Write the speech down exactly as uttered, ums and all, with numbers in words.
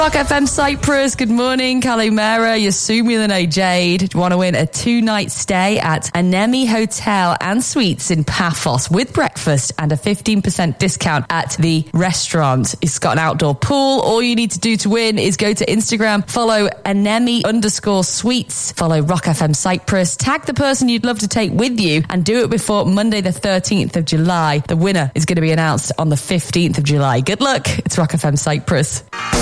Rock F M Cyprus, good morning. Kalimera, Yasumilane Jade. Do you want to win a two-night stay at Anemi Hotel and Suites in Paphos with breakfast and a fifteen percent discount at the restaurant? It's got an outdoor pool. All you need to do to win is go to Instagram, follow Anemi underscore Suites, follow Rock F M Cyprus, tag the person you'd love to take with you, and do it before Monday the thirteenth of July. The winner is going to be announced on the fifteenth of July. Good luck. It's Rock F M Cyprus.